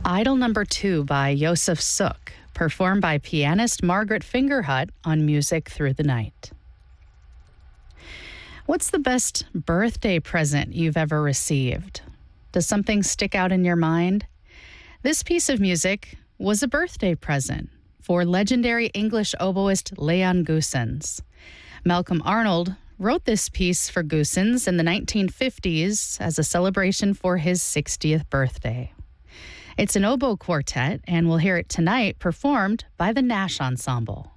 Idol Number 2 by Josef Suk, performed by pianist Margaret Fingerhut on Music Through the Night. What's the best birthday present you've ever received? Does something stick out in your mind? This piece of music was a birthday present for legendary English oboist Leon Goossens. Malcolm Arnold wrote this piece for Goossens in the 1950s as a celebration for his 60th birthday. It's an oboe quartet, and we'll hear it tonight performed by the Nash Ensemble.